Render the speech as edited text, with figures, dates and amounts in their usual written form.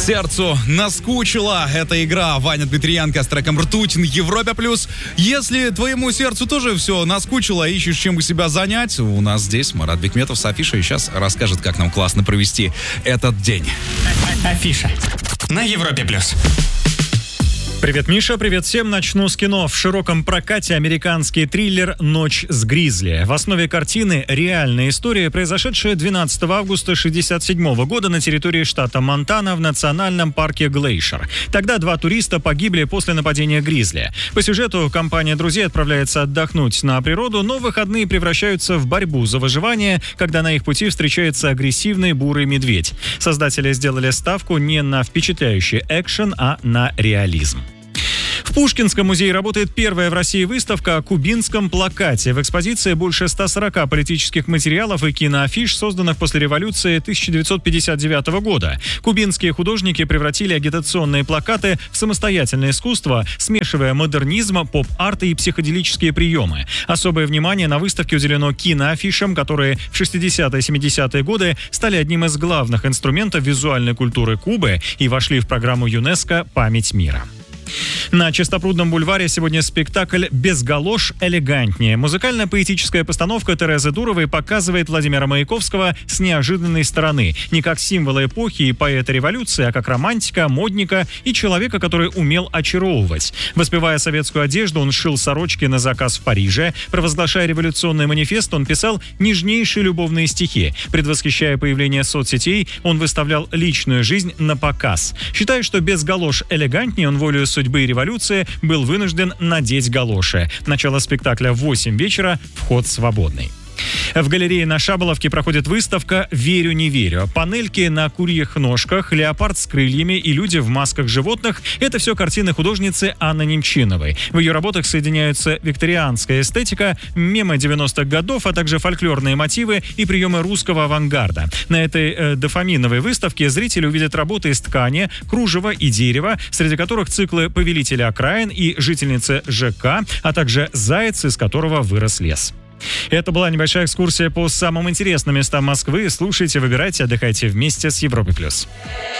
Сердцу наскучила эта игра. Ваня Дмитриенко с треком «Ртуть» на Европе+. Если твоему сердцу тоже все наскучило, ищешь чем бы себя занять, у нас здесь Марат Бекметов с Афишей сейчас расскажет, как нам классно провести этот день. Афиша на Европе+. Привет, Миша, привет всем. Начну с кино. В широком прокате американский триллер «Ночь с гризли». В основе картины реальная история, произошедшая 12 августа 1967 года на территории штата Монтана в национальном парке Глейшер. Тогда 2 туриста погибли после нападения гризли. По сюжету компания друзей отправляется отдохнуть на природу, но выходные превращаются в борьбу за выживание, когда на их пути встречается агрессивный бурый медведь. Создатели сделали ставку не на впечатляющий экшен, а на реализм. В Пушкинском музее работает первая в России выставка о кубинском плакате. В экспозиции больше 140 политических материалов и киноафиш, созданных после революции 1959 года. Кубинские художники превратили агитационные плакаты в самостоятельное искусство, смешивая модернизм, поп-арт и психоделические приемы. Особое внимание на выставке уделено киноафишам, которые в 60-70-е годы стали одним из главных инструментов визуальной культуры Кубы и вошли в программу ЮНЕСКО «Память мира». На Чистопрудном бульваре сегодня спектакль «Без галош элегантнее». Музыкально-поэтическая постановка Терезы Дуровой показывает Владимира Маяковского с неожиданной стороны. Не как символа эпохи и поэта революции, а как романтика, модника и человека, который умел очаровывать. Воспевая советскую одежду, он шил сорочки на заказ в Париже. Провозглашая революционный манифест, он писал нежнейшие любовные стихи. Предвосхищая появление соцсетей, он выставлял личную жизнь на показ. Считая, что без галош элегантнее, он волею судьбы и революции был вынужден надеть галоши. Начало спектакля в 8 вечера, вход свободный. В галерее на Шаболовке проходит выставка «Верю, не верю». Панельки на курьих ножках, леопард с крыльями и люди в масках животных – это все картины художницы Анны Немчиновой. В ее работах соединяются викторианская эстетика, мемы 90-х годов, а также фольклорные мотивы и приемы русского авангарда. На этой дофаминовой выставке зрители увидят работы из ткани, кружева и дерева, среди которых циклы «Повелители окраин» и «Жительницы ЖК», а также «Заяц, из которого вырос лес». Это была небольшая экскурсия по самым интересным местам Москвы. Слушайте, выбирайте, отдыхайте вместе с Европой+.